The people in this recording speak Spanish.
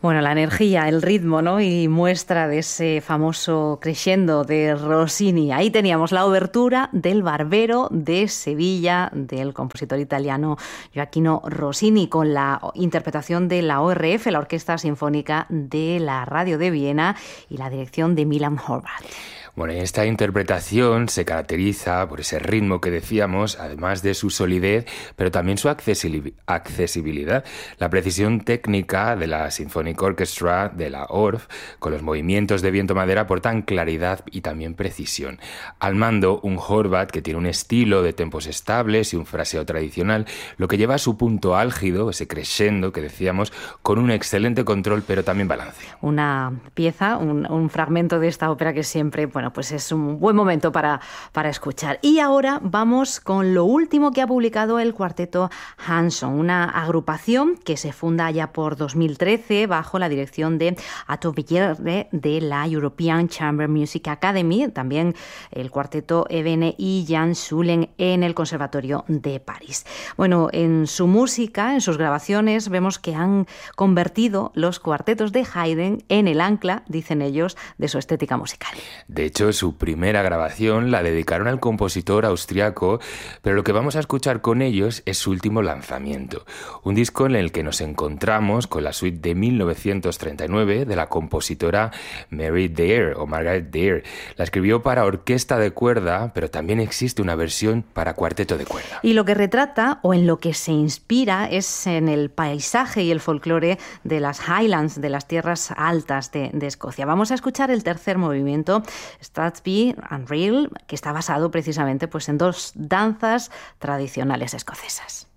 Bueno, la energía, el ritmo, ¿no? Y muestra de ese famoso crescendo de Rossini. Ahí teníamos la obertura del Barbero de Sevilla, del compositor italiano Gioachino Rossini, con la interpretación de la ORF, la Orquesta Sinfónica de la Radio de Viena, y la dirección de Milan Horváth. Bueno, esta interpretación se caracteriza por ese ritmo que decíamos, además de su solidez, pero también su accesibilidad. La precisión técnica de la Symphonic Orchestra, de la ORF, con los movimientos de viento-madera, aportan claridad y también precisión. Al mando, un Horváth que tiene un estilo de tempos estables y un fraseo tradicional, lo que lleva a su punto álgido, ese crescendo que decíamos, con un excelente control, pero también balance. Una pieza, un fragmento de esta ópera que siempre, pues es un buen momento para escuchar. Y ahora vamos con lo último que ha publicado el cuarteto Hanson, una agrupación que se funda ya por 2013 bajo la dirección de Atto Villerre de la European Chamber Music Academy, también el cuarteto Ebene y Jan Schulen en el Conservatorio de París. Bueno, en su música, en sus grabaciones, vemos que han convertido los cuartetos de Haydn en el ancla, dicen ellos, de su estética musical. De hecho, su primera grabación la dedicaron al compositor austriaco, pero lo que vamos a escuchar con ellos es su último lanzamiento, un disco en el que nos encontramos con la suite de 1939 de la compositora Mary Dare o Margaret Dare. La escribió para orquesta de cuerda, pero también existe una versión para cuarteto de cuerda. Y lo que retrata o en lo que se inspira es en el paisaje y el folclore de las Highlands, de las tierras altas de Escocia. Vamos a escuchar el tercer movimiento, Strathspey and Reel, que está basado precisamente pues en dos danzas tradicionales escocesas.